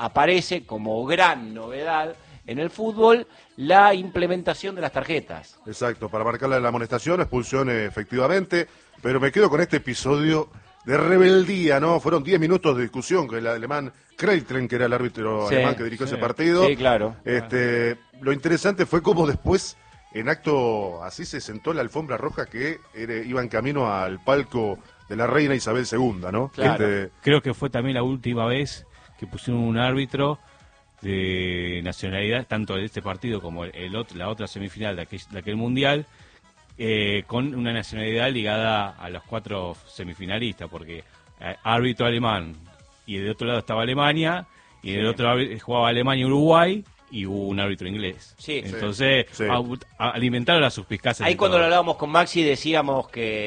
aparece como gran novedad en el fútbol la implementación de las tarjetas. Exacto, para marcarle la amonestación, expulsión efectivamente, pero me quedo con este episodio de rebeldía, ¿no? Fueron 10 minutos de discusión con el alemán Kreitlen, que era el árbitro alemán que dirigió ese partido. Sí, claro. Lo interesante fue cómo después, en acto así, se sentó la alfombra roja que iba en camino al palco de la reina Isabel II, ¿no? Claro. Creo que fue también la última vez que pusieron un árbitro de nacionalidad, tanto de este partido como la otra semifinal de aquel mundial, con una nacionalidad ligada a los 4 semifinalistas, porque árbitro alemán, y del otro lado estaba Alemania, y del otro lado jugaba Alemania y Uruguay, y hubo un árbitro inglés. Sí. Entonces, Sí. alimentaron las suspicacias. Ahí cuando lo hablábamos con Maxi decíamos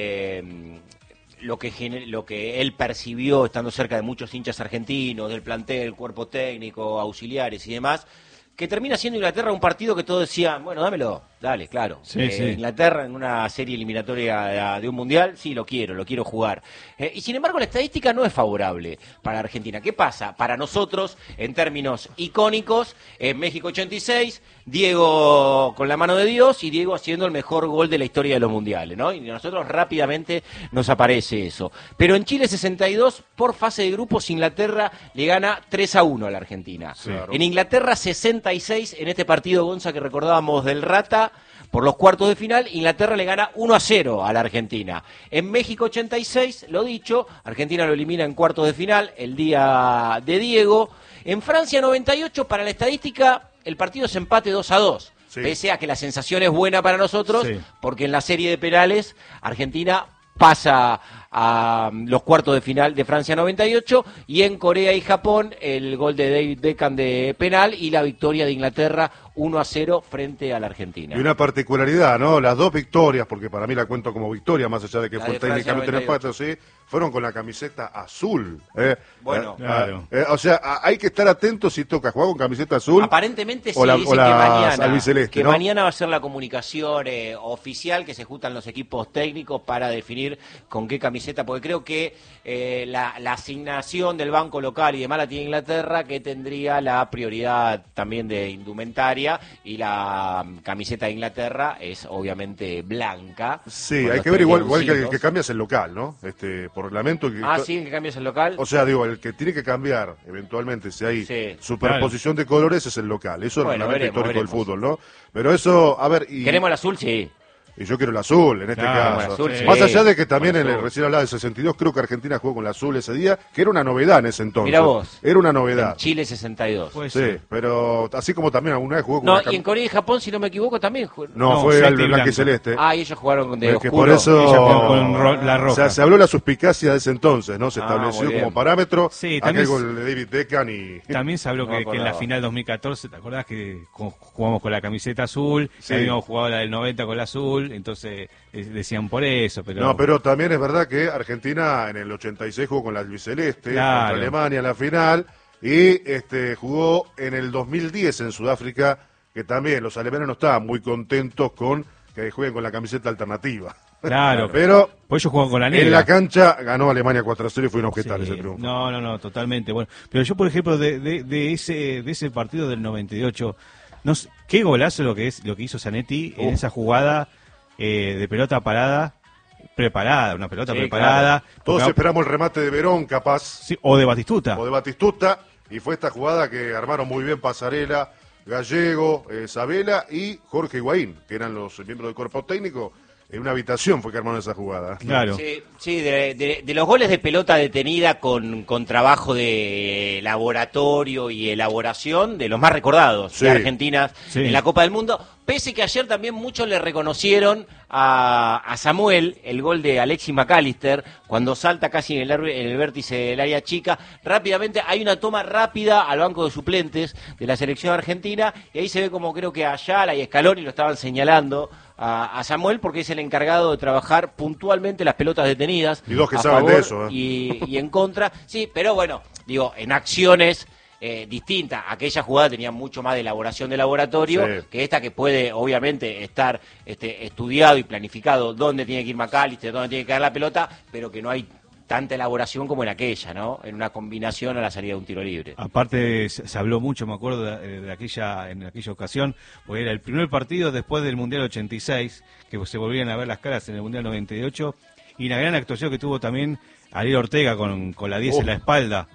que lo que él percibió estando cerca de muchos hinchas argentinos, del plantel, cuerpo técnico, auxiliares y demás, que termina siendo Inglaterra un partido que todos decían, bueno, dámelo, dale, claro. Sí. Inglaterra en una serie eliminatoria de un mundial, sí, lo quiero jugar. Y sin embargo la estadística no es favorable para Argentina. ¿Qué pasa? Para nosotros, en términos icónicos, México 86, Diego con la mano de Dios y Diego haciendo el mejor gol de la historia de los mundiales, ¿no? Y a nosotros rápidamente nos aparece eso. Pero en Chile 62, por fase de grupos, Inglaterra le gana 3-1 a la Argentina. Claro. En Inglaterra 66, en este partido, Gonza, que recordábamos del Rata, por los cuartos de final, Inglaterra le gana 1-0 a la Argentina. En México 86, lo dicho, Argentina lo elimina en cuartos de final, el día de Diego. En Francia 98, para la estadística, el partido es empate 2-2. Sí. Pese a que la sensación es buena para nosotros, Sí. porque en la serie de penales, Argentina pasa a los cuartos de final de Francia 98, y en Corea y Japón el gol de David Beckham de penal y la victoria de Inglaterra 1-0 frente a la Argentina. Y una particularidad, ¿no? Las dos victorias, porque para mí la cuento como victoria, más allá de que La fue de Francia técnicamente un 98. empate, sí, fueron con la camiseta azul. Bueno. Claro. O sea, hay que estar atentos si toca jugar con camiseta azul. Aparentemente sí, o la- dicen o que las mañana, albiceleste, ¿no? mañana va a ser la comunicación oficial, que se juntan los equipos técnicos para definir con qué camiseta, porque creo que la asignación del banco local y demás la tiene Inglaterra, que tendría la prioridad también de indumentaria, y la camiseta de Inglaterra es obviamente blanca. Sí, con hay los que ver igual que el triangulitos. que cambia es el local, ¿no? Por reglamento. Sí, el que cambias el local. O sea, digo, el que tiene que cambiar eventualmente, si hay Sí, superposición de colores, es el local. Eso es el Bueno, reglamento veremos, histórico del fútbol, ¿no? Pero eso, a ver... ¿Queremos el azul? Sí. Y yo quiero el azul, en este Claro, caso. el azul, sí. Más allá de que también Con el en el azul. recién hablaba del 62, creo que Argentina jugó con el azul ese día, que era una novedad en ese entonces. Mirá vos. Era una En novedad. Chile 62. Pues Sí, pero así como también alguna vez jugó con No, una y en Corea y Japón, si no me equivoco, también. No, No, fue celeste al y blanco y blanco. celeste. Y ellos jugaron de Es que oscuro. por eso Y Japón con la roja. Se habló la suspicacia de ese entonces, ¿no? Se Ah, estableció muy bien. como parámetro Sí, aquel también gol de David Beckham y... También se habló No me que en la acordaba. final 2014, ¿te acordás que jugamos con la camiseta azul? Sí. Habíamos jugado la del 90 con la azul, entonces decían por eso, pero... No, pero también es verdad que Argentina en el 86 jugó con la albiceleste Claro. contra Alemania en la final y jugó en el 2010 en Sudáfrica, que también los alemanes no estaban muy contentos con que jueguen con la camiseta alternativa. Claro, Pero pues ellos juegan con la negra. en la cancha ganó Alemania 4-0 y fue inobjetable Sí. ese triunfo. No, totalmente. Bueno, pero yo, por ejemplo, de ese partido del 98, no sé, qué golazo lo que hizo Zanetti en esa jugada de pelota parada, preparada, una pelota Sí, preparada. Todos Porque- esperamos el remate de Verón, capaz, sí, o de Batistuta. o de Batistuta, y fue esta jugada que armaron muy bien Pasarela, Gallego, Sabela y Jorge Higuaín, que eran los miembros del cuerpo técnico. En una habitación fue que armaron esa jugada. Claro. Sí, de los goles de pelota detenida con trabajo de laboratorio y elaboración, de los más recordados Sí. de Argentina Sí. en la Copa del Mundo. Pese que ayer también muchos le reconocieron a Samuel el gol de Alexis McAllister, cuando salta casi en el vértice del área chica. Rápidamente hay una toma rápida al banco de suplentes de la selección argentina, y ahí se ve como creo que Ayala y Scaloni lo estaban señalando a Samuel, porque es el encargado de trabajar puntualmente las pelotas detenidas. Y dos que a saben de favor eso, ¿eh? y en contra. Sí, pero bueno, digo, en acciones distintas. Aquella jugada tenía mucho más de elaboración de laboratorio Sí. que esta, que puede obviamente estar estudiado y planificado dónde tiene que ir McAllister, dónde tiene que caer la pelota, pero que no hay tanta elaboración como en aquella, ¿no? En una combinación a la salida de un tiro libre. Aparte se habló mucho, me acuerdo en aquella ocasión, porque era el primer partido después del Mundial 86, que se volvían a ver las caras en el Mundial 98, y la gran actuación que tuvo también Ariel Ortega con la 10 en la espalda.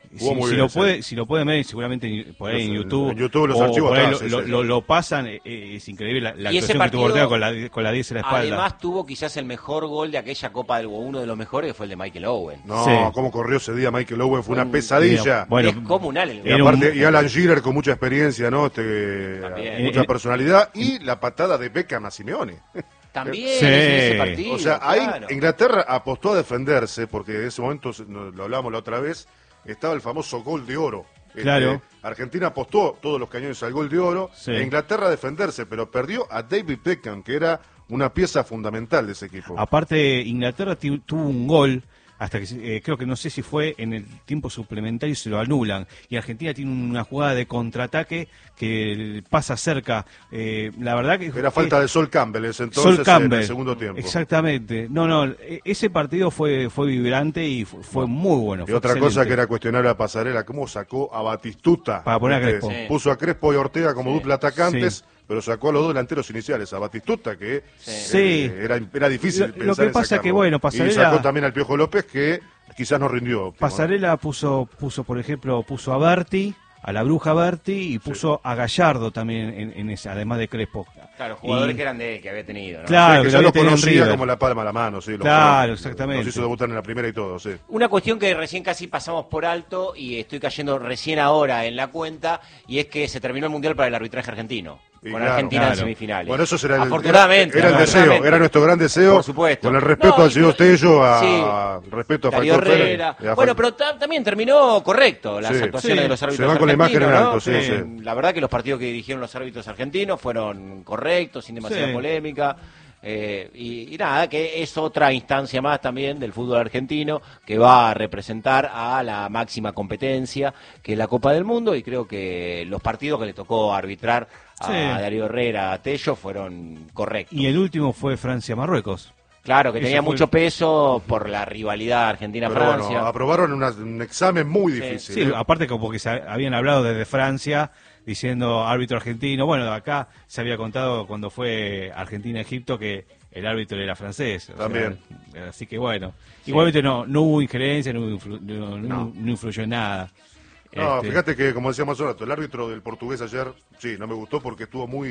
Si lo pueden ver, seguramente por ahí en YouTube, los archivos lo pasan, es increíble la actuación que tuvo partido, Ortega con la 10 en la espalda. Además tuvo quizás el mejor gol de aquella Copa del Mundo, uno de los mejores, que fue el de Michael Owen. No, sí. cómo corrió ese día Michael Owen, fue una pesadilla. Bueno, descomunal el gol. Y aparte, y Alan Shearer con mucha experiencia, ¿no? Mucha personalidad, y la patada de Beckham a Simeone. También sí. en ese partido. O sea, ahí claro. Inglaterra apostó a defenderse, porque en ese momento, lo hablamos la otra vez, estaba el famoso gol de oro. Claro. Argentina apostó todos los cañones al gol de oro, sí. E Inglaterra a defenderse, pero perdió a David Beckham, que era una pieza fundamental de ese equipo. Aparte, Inglaterra tuvo un gol, hasta que creo que no sé si fue en el tiempo suplementario, se lo anulan. Y Argentina tiene una jugada de contraataque que pasa cerca. La verdad que era falta de Sol Campbell entonces en el segundo tiempo. Exactamente. No, ese partido fue vibrante y fue muy bueno. Y otra cosa que era cuestionar a Pasarela, cómo sacó a Batistuta. Para poner a Crespo. Sí. Puso a Crespo y Ortega como dupla atacantes, pero sacó a los dos delanteros iniciales, a Batistuta, que era difícil Lo que pasa es que, bueno, Pasarela... Y sacó también al Piojo López, que quizás no rindió. Pasarela puso, por ejemplo, a Berti, a la Bruja Berti, y puso a Gallardo también en esa, además de Crespo. Claro, jugadores que eran de él, que había tenido, ¿no? Claro, que ya lo conocía como la palma a la mano, sí. Claro, exactamente. Nos hizo debutar en la primera y todo, sí. Una cuestión que recién casi pasamos por alto y estoy cayendo recién ahora en la cuenta, y es que se terminó el Mundial para el arbitraje argentino. Y con claro, Argentina en semifinales. Bueno, eso será afortunadamente. Era el deseo, era nuestro gran deseo. Por supuesto. Con el respeto al señor Tello, respeto a Darío Factor Herrera. Bueno, pero también terminó correcto las actuaciones de los árbitros se van con la imagen en alto, ¿no? La verdad que los partidos que dirigieron los árbitros argentinos fueron correctos, sin demasiada polémica. Y nada, que es otra instancia más también del fútbol argentino que va a representar a la máxima competencia, que es la Copa del Mundo, y creo que los partidos que le tocó arbitrar a Darío Herrera, a Tello, fueron correctos. Y el último fue Francia-Marruecos. Claro, que tenía mucho peso por la rivalidad Argentina-Francia. Bueno, aprobaron un examen muy difícil. Sí, aparte como que se habían hablado desde Francia, diciendo árbitro argentino. Bueno, acá se había contado cuando fue Argentina-Egipto que el árbitro era francés. También. Así que bueno, igualmente no hubo injerencia, no influyó en nada. No, fíjate que, como decíamos hace rato, el árbitro del portugués ayer, sí, no me gustó porque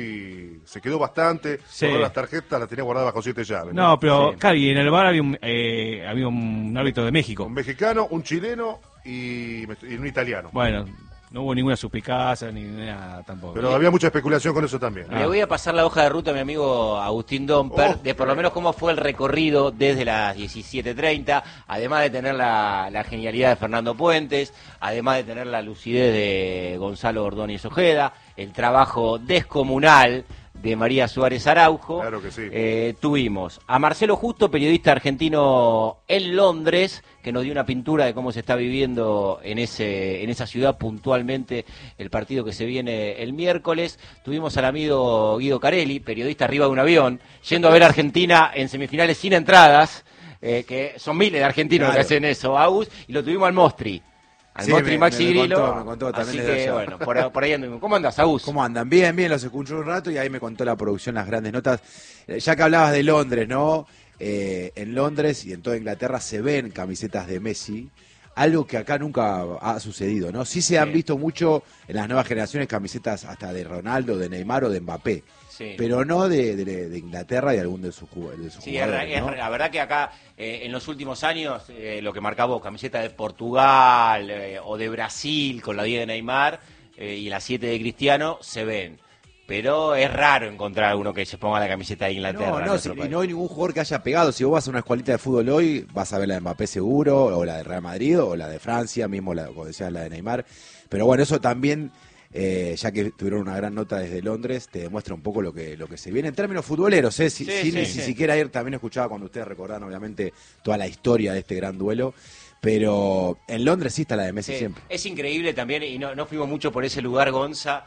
se quedó bastante, todas las tarjetas las tenía guardadas bajo 7 llaves. No, pero, claro, y en el VAR había un árbitro de México. Un mexicano, un chileno y un italiano. Bueno, no hubo ninguna suspicacia ni nada tampoco. Pero había mucha especulación con eso también. Le voy a pasar la hoja de ruta a mi amigo Agustín Domper, de por lo menos cómo fue el recorrido desde las 17:30, además de tener la genialidad de Fernando Puentes, además de tener la lucidez de Gonzalo Ordóñez Ojeda, el trabajo descomunal de María Suárez Araujo. Claro que sí. Tuvimos a Marcelo Justo, periodista argentino en Londres, que nos dio una pintura de cómo se está viviendo en esa ciudad puntualmente el partido que se viene el miércoles. Tuvimos al amigo Guido Carelli, periodista arriba de un avión, yendo a ver a Argentina en semifinales sin entradas, que son miles de argentinos que hacen eso, Agus, y lo tuvimos al Mostri. Al Mostri Maxi Grillo. Me contó también. Así que, bueno, por ahí andamos. ¿Cómo andas, Agus? ¿Cómo andan? Bien, los escuché un rato y ahí me contó la producción las grandes notas. Ya que hablabas de Londres, ¿no? En Londres y en toda Inglaterra se ven camisetas de Messi, algo que acá nunca ha sucedido, ¿no? Sí se han visto mucho en las nuevas generaciones camisetas hasta de Ronaldo, de Neymar o de Mbappé. Sí. Pero no de Inglaterra y algún de sus jugadores. Sí, ¿no? La verdad que acá en los últimos años lo que marcaba camiseta de Portugal o de Brasil con la 10 de Neymar y la 7 de Cristiano se ven. Pero es raro encontrar uno que se ponga la camiseta de Inglaterra. Y no hay ningún jugador que haya pegado. Si vos vas a una escuelita de fútbol hoy, vas a ver la de Mbappé seguro, o la de Real Madrid, o la de Francia, mismo como decías, la de Neymar. Pero bueno, eso también... ya que tuvieron una gran nota desde Londres, te demuestra un poco lo que se viene en términos futboleros, sin siquiera ir. También escuchaba cuando ustedes recordaban obviamente toda la historia de este gran duelo, pero en Londres sí está la de Messi siempre. Es increíble también, y no fuimos mucho por ese lugar, Gonza,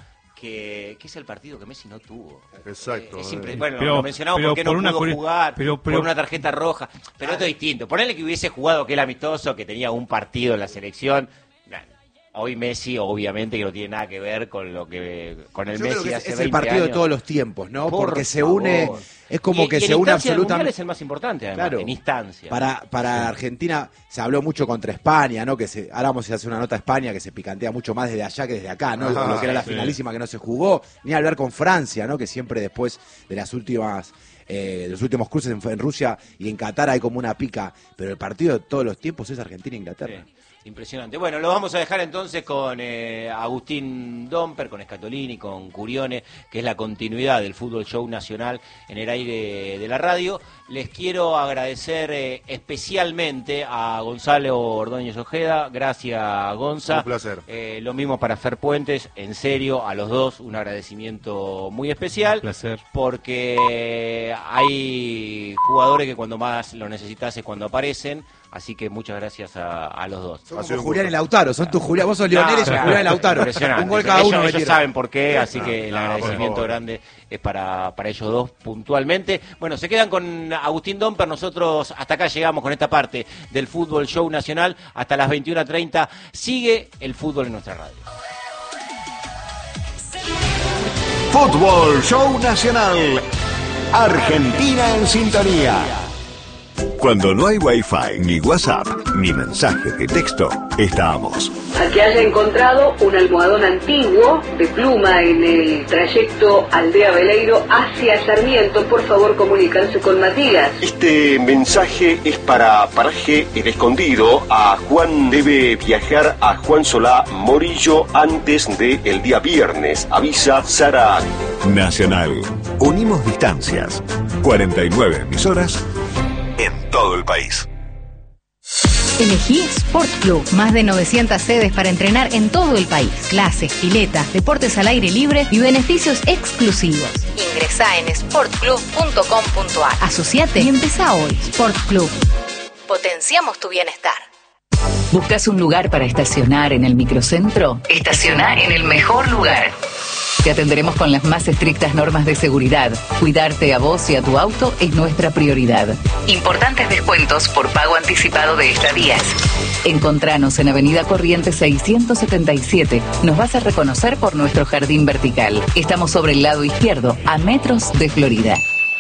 que es el partido que Messi no tuvo. Exacto. Bueno, Pero- lo mencionamos pero porque no por una pudo jugar, pero- por una tarjeta roja, pero esto es distinto. Ponele que hubiese jugado aquel amistoso, que tenía un partido en la selección. Hoy Messi, obviamente, que no tiene nada que ver con el Yo Messi creo que hace es 20 el partido años. de todos los tiempos, ¿no? Por Porque se favor. une, es como que y se en une instancia del Mundial absolutamente. es el más importante, además, Claro. en instancia. Para Argentina se habló mucho contra España, ¿no? Ahora vamos a hacer una nota a España que se picantea mucho más desde allá que desde acá, ¿no? Ajá, Lo que era la sí. finalísima que no se jugó, ni hablar con Francia, ¿no? Que siempre después de las últimas de los últimos cruces en Rusia y en Qatar hay como una pica, pero el partido de todos los tiempos es Argentina e Inglaterra. Sí, impresionante. Bueno, lo vamos a dejar entonces con Agustín Domper, con Scatolini, con Curione, que es la continuidad del fútbol show nacional en el aire de la radio. Les quiero agradecer especialmente a Gonzalo Ordóñez Ojeda. Gracias, Gonza. Un placer. Lo mismo para Fer Puentes. En serio, a los dos un agradecimiento muy especial. Un placer. Porque hay jugadores que cuando más lo necesitas es cuando aparecen. Así que muchas gracias a los dos. Son Ha sido como un Julián y gusto. Lautaro, son tus Julián, vos sos Lionel y sos claro, Julián y Lautaro. impresionante. Un gol cada uno ellos metieron. saben por qué, así que el por agradecimiento favor. grande es para ellos dos puntualmente. Bueno, se quedan con Agustín Domper. Nosotros hasta acá llegamos con esta parte del Fútbol Show Nacional. Hasta las 21:30 sigue el fútbol en nuestra radio. Fútbol Show Nacional. Argentina en sintonía. Cuando no hay Wi-Fi, ni WhatsApp, ni mensajes de texto, estamos. A que haya encontrado un almohadón antiguo de pluma en el trayecto Aldea Veleiro hacia Sarmiento, por favor comunicarse con Matías. Este mensaje es para Paraje El Escondido. A Juan debe viajar a Juan Solá Morillo antes del día viernes. Avisa Sara. Nacional. Unimos distancias. 49 emisoras en todo el país. Elegí Sport Club, más de 900 sedes para entrenar en todo el país. Clases, piletas, deportes al aire libre y beneficios exclusivos. Ingresá en sportclub.com.ar. Asociate y empezá hoy. Sport Club. Potenciamos tu bienestar. ¿Buscas un lugar para estacionar en el microcentro? Estaciona en el mejor lugar. Te atenderemos con las más estrictas normas de seguridad. Cuidarte a vos y a tu auto es nuestra prioridad. Importantes descuentos por pago anticipado de estadías. Encontranos en Avenida Corrientes 677. Nos vas a reconocer por nuestro jardín vertical. Estamos sobre el lado izquierdo, a metros de Florida.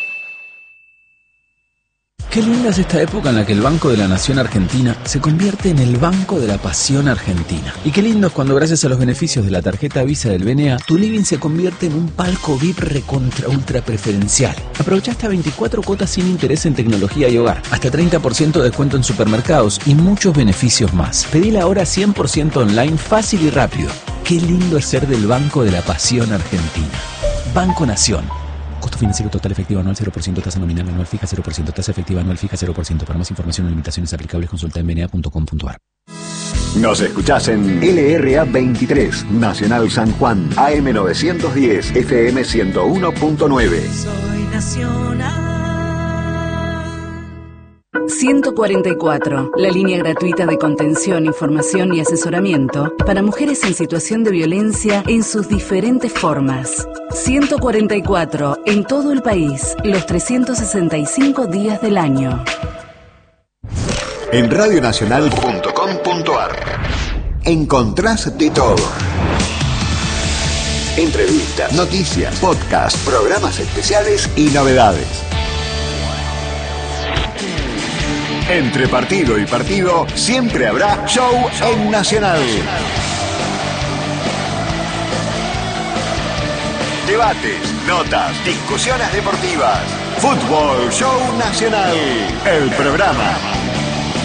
Qué linda es esta época en la que el Banco de la Nación Argentina se convierte en el Banco de la Pasión Argentina. Y qué lindo es cuando gracias a los beneficios de la tarjeta Visa del BNA, tu living se convierte en un palco VIP recontra ultra preferencial. Aprovecha hasta 24 cuotas sin interés en tecnología y hogar, hasta 30% de descuento en supermercados y muchos beneficios más. Pedila ahora 100% online, fácil y rápido. Qué lindo es ser del Banco de la Pasión Argentina. Banco Nación. Costo financiero total efectivo anual 0%, tasa nominal anual fija 0%, tasa efectiva anual fija 0%. Para más información o limitaciones aplicables consulta en bna.com.ar. Nos escuchás en LRA 23, Nacional San Juan, AM 910, FM 101.9. Soy nacional. 144, la línea gratuita de contención, información y asesoramiento para mujeres en situación de violencia en sus diferentes formas. 144, en todo el país, los 365 días del año. En radionacional.com.ar encontrás de todo. Entrevistas, noticias, podcasts, programas especiales y novedades. Entre partido y partido siempre habrá show en Nacional. Debates, notas, discusiones deportivas. Fútbol Show Nacional. El programa